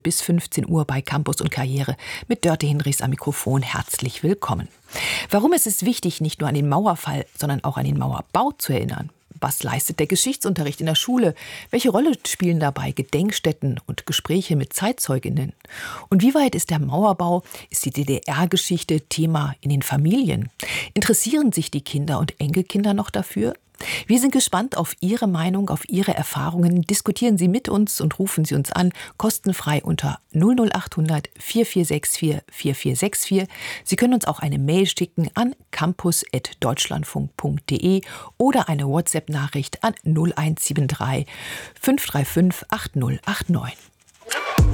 Bis 15 Uhr bei Campus und Karriere mit Dörte Hinrichs am Mikrofon. Herzlich willkommen. Warum ist es wichtig, nicht nur an den Mauerfall, sondern auch an den Mauerbau zu erinnern? Was leistet der Geschichtsunterricht in der Schule? Welche Rolle spielen dabei Gedenkstätten und Gespräche mit Zeitzeuginnen? Und wie weit ist der Mauerbau, ist die DDR-Geschichte Thema in den Familien? Interessieren sich die Kinder und Enkelkinder noch dafür? Wir sind gespannt auf Ihre Meinung, auf Ihre Erfahrungen. Diskutieren Sie mit uns und rufen Sie uns an, kostenfrei unter 00800 4464 4464. Sie können uns auch eine Mail schicken an campus@deutschlandfunk.de oder eine WhatsApp-Nachricht an 0173 535 8089.